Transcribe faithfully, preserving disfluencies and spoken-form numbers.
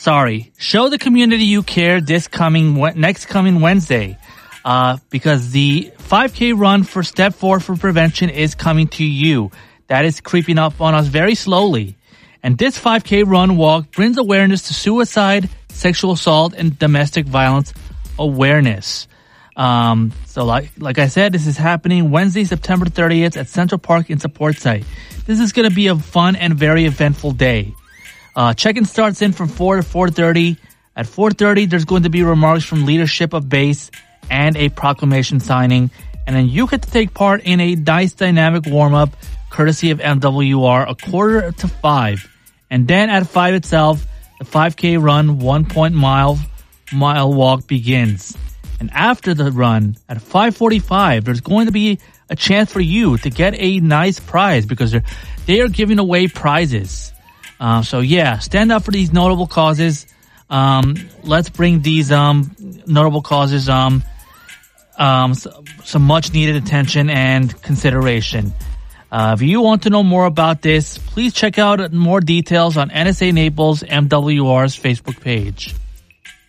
sorry, show the community you care this coming, next coming Wednesday. Uh, because the five K run for Step four for Prevention is coming to you. That is creeping up on us very slowly. And this five K run walk brings awareness to suicide, sexual assault, and domestic violence awareness. Um, so like, like I said, this is happening Wednesday, September thirtieth at Central Park in Support Site. This is going to be a fun and very eventful day. Uh, check-in starts in from four to four thirty. At four thirty, there's going to be remarks from leadership of base and a proclamation signing. And then you get to take part in a nice dynamic warm-up courtesy of M W R a quarter to five. And then at five itself, the five K run one point mile mile walk begins. And after the run, at five forty-five, there's going to be a chance for you to get a nice prize because they're, they are giving away prizes. Uh, so yeah, stand up for these notable causes. Um, let's bring these um, notable causes um, um, some much needed attention and consideration. Uh, if you want to know more about this, please check out more details on N S A Naples M W R's Facebook page.